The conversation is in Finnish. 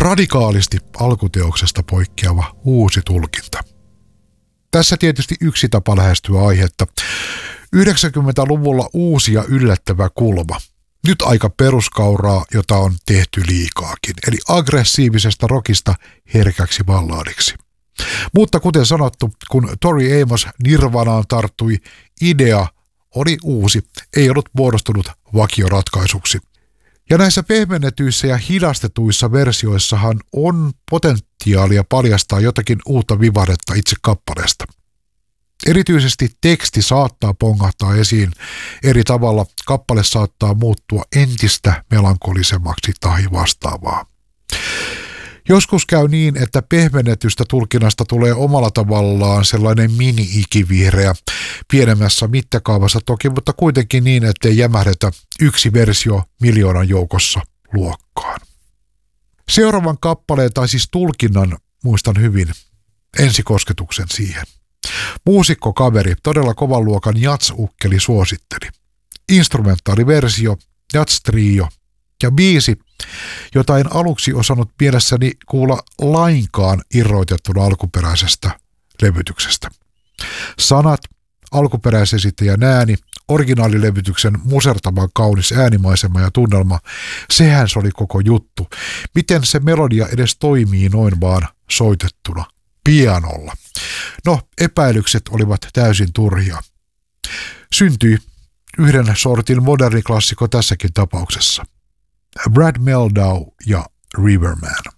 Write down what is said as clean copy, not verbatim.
radikaalisti alkuteoksesta poikkeava uusi tulkinta. Tässä tietysti yksi tapa lähestyä aihetta. 90-luvulla uusi ja yllättävä kulma. Nyt aika peruskauraa, jota on tehty liikaakin, eli aggressiivisesta rockista herkäksi balladiksi. Mutta kuten sanottu, kun Tori Amos Nirvanaan tarttui, idea oli uusi, ei ollut muodostunut vakioratkaisuksi. Ja näissä pehmennetyissä ja hidastetuissa versioissahan on potentiaalia paljastaa jotakin uutta vivadetta itse kappaleesta. Erityisesti teksti saattaa pongahtaa esiin eri tavalla, kappale saattaa muuttua entistä melankolisemmaksi tai vastaavaa. Joskus käy niin, että pehmennetystä tulkinnasta tulee omalla tavallaan sellainen mini-ikivihreä, pienemmässä mittakaavassa toki, mutta kuitenkin niin, ettei jämähdetä yksi versio miljoonan joukossa luokkaan. Seuraavan kappaleen tai siis tulkinnan muistan hyvin, ensikosketuksen siihen. Muusikkokaveri, todella kovan luokan jats-ukkeli suositteli. Instrumentaaliversio, jats-trio ja biisi, jota en aluksi osannut mielessäni kuulla lainkaan irroitettuna alkuperäisestä levytyksestä. Sanat, alkuperäisesittäjän ääni, originaalilevytyksen musertavan kaunis äänimaisema ja tunnelma, sehän se oli koko juttu. Miten se melodia edes toimii noin vaan soitettuna pianolla? No, epäilykset olivat täysin turhia. Syntyi yhden sortin moderni klassikko tässäkin tapauksessa. Brad Mehldau ja Riverman.